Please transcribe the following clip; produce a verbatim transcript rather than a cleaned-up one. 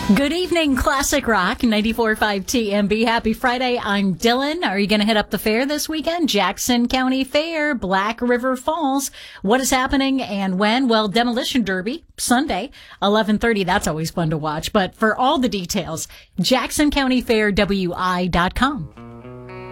Good evening, Classic Rock, ninety-four point five T M B. Happy Friday. I'm Dylan. Are you going to hit up the fair this weekend? Jackson County Fair, Black River Falls. What is happening and when? Well, Demolition Derby, Sunday, eleven thirty. That's always fun to watch. But for all the details, jackson county fair w i dot com.